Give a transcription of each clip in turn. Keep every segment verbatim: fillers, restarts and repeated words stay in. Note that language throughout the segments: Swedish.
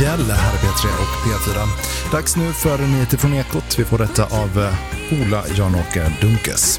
Widell här är P tre och P fyra. Dags nu för nyheter från Ekot. Vi får detta av Ola Janåker Dunkes.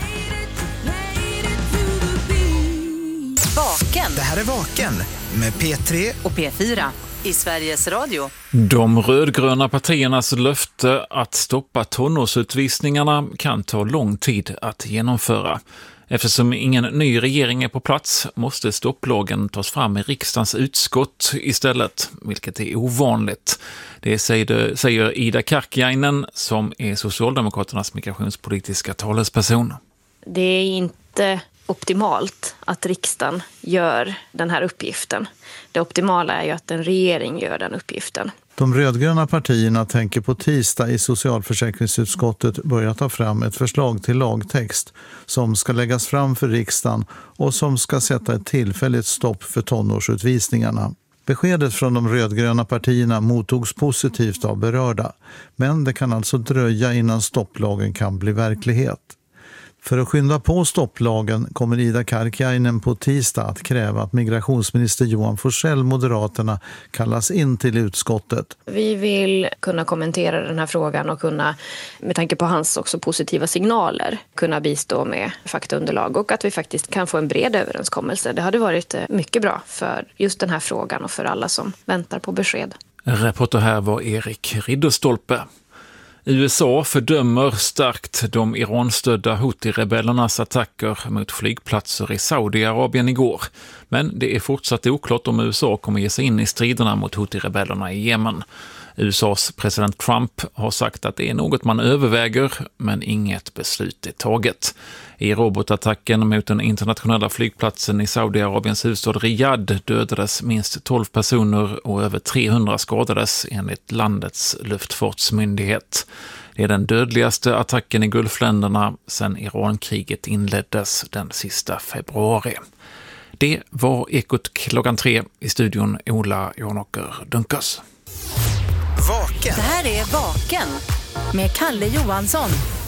Vaken. Det här är Vaken med P tre och P fyra i Sveriges Radio. De rödgröna partiernas löfte att stoppa tonårsutvisningarna kan ta lång tid att genomföra. Eftersom ingen ny regering är på plats måste stopplagen tas fram i riksdagens utskott istället, vilket är ovanligt. Det säger, säger Ida Karkiainen som är Socialdemokraternas migrationspolitiska talesperson. Det är inte optimalt att riksdagen gör den här uppgiften. Det optimala är ju att en regering gör den uppgiften. De rödgröna partierna tänker på tisdag i socialförsäkringsutskottet börja ta fram ett förslag till lagtext som ska läggas fram för riksdagen och som ska sätta ett tillfälligt stopp för tonårsutvisningarna. Beskedet från de rödgröna partierna mottogs positivt av berörda, men det kan alltså dröja innan stopplagen kan bli verklighet. För att skynda på stopplagen kommer Ida Karkiainen på tisdag att kräva att migrationsminister Johan Forssell, Moderaterna, kallas in till utskottet. Vi vill kunna kommentera den här frågan och kunna, med tanke på hans också positiva signaler, kunna bistå med faktaunderlag och att vi faktiskt kan få en bred överenskommelse. Det hade varit mycket bra för just den här frågan och för alla som väntar på besked. Reporter här var Erik Ridderstolpe. U S A fördömer starkt de Iran-stödda Houthi-rebellernas attacker mot flygplatser i Saudiarabien igår. Men det är fortsatt oklart om U S A kommer ge sig in i striderna mot Houthi-rebellerna i Jemen. U S A:s president Trump har sagt att det är något man överväger, men inget beslut är taget. I robotattacken mot den internationella flygplatsen i Saudiarabiens huvudstad Riyadh dödades minst tolv personer och över trehundra skadades enligt landets luftfartsmyndighet. Det är den dödligaste attacken i Gulfländerna sedan Irankriget inleddes den sista februari. Det var Ekot klockan tre, i studion Ola Janåker Dunkes. Vaken. Det här är Vaken med Kalle Johansson.